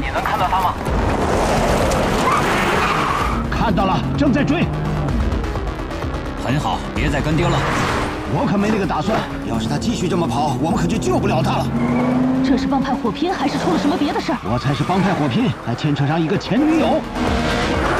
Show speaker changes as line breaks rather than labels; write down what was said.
你能看到他吗？
看到了，正在追。
很好，别再跟丢了。
我可没那个打算。
要是他继续这么跑，我们可就救不了他了。
这是帮派火拼，还是出了什么别的事儿？
我才是帮派火拼，还牵扯上一个前女友。